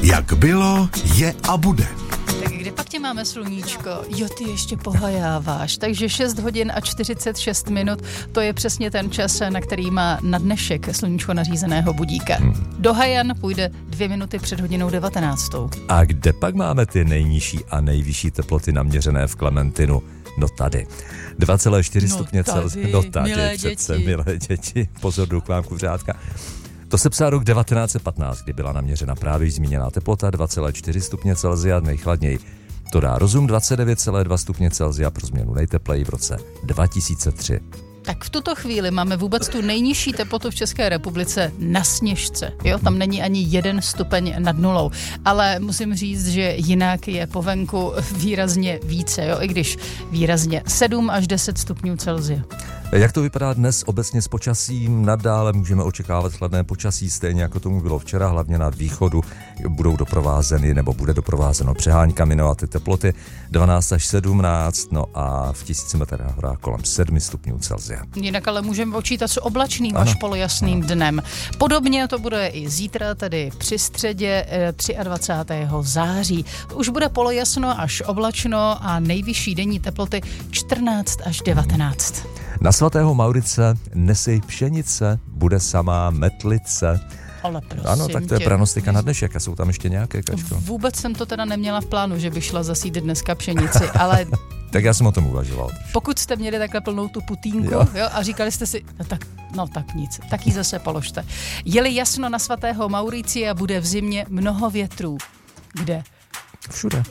Jak bylo, je a bude. Tak kde pak tě máme, sluníčko? Jo, ty ještě pohajáváš. Takže 6 hodin a 46 minut, to je přesně ten čas, na který má na dnešek sluníčko nařízeného budíka. Do Hajan půjde 2 minuty před hodinou 19. A kde pak máme ty nejnižší a nejvyšší teploty naměřené v Klementinu? No tady. 2,4 stupně Celsia. No tady, milé děti. Pozor, jdu k vám kuřátka. To se psá rok 1915, kdy byla naměřena právě zmíněná teplota 2,4 stupně Celsia, nejchladněji. To dá rozum 29,2 stupně Celsia, pro změnu nejtepleji v roce 2003. Tak v tuto chvíli máme vůbec tu nejnižší teplotu v České republice na Sněžce. Jo, tam není ani 1 stupeň nad nulou. Ale musím říct, že jinak je po venku výrazně více, jo, i když výrazně 7 až 10 stupňů Celsia. Jak to vypadá dnes obecně s počasím? Nadále můžeme očekávat chladné počasí, stejně jako tomu bylo včera, hlavně na východu budou doprovázeny nebo bude doprovázeno přeháňkami, no a ty teploty 12 až 17, no a v 1000 metrech horách kolem 7 stupňů Celsia. Jinak ale můžeme počítat s oblačným až polojasným dnem. Podobně to bude i zítra, tedy při středě 23. září. Už bude polojasno až oblačno a nejvyšší denní teploty 14 až 19. Na svatého Maurice nesej pšenice, bude samá metlice. Ale prosím ano, tak to je pranostika na dnešek a jsou tam ještě nějaké, Kačko? Vůbec jsem to teda neměla v plánu, že by šla zasít dneska pšenici, ale... Tak já jsem o tom uvažoval. Pokud jste měli takhle plnou tu putínku jo, a říkali jste si, tak nic, tak ji zase položte. Je-li jasno na svatého Mauricia, bude v zimě mnoho větrů. Kde? Všude.